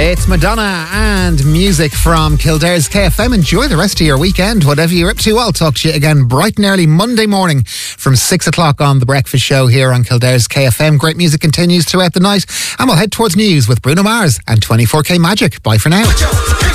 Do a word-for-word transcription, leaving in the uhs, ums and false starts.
It's Madonna and music from Kildare's K F M. Enjoy the rest of your weekend, whatever you're up to. I'll talk to you again bright and early Monday morning from six o'clock on The Breakfast Show here on Kildare's K F M. Great music continues throughout the night, and we'll head towards news with Bruno Mars and twenty-four K Magic. Bye for now.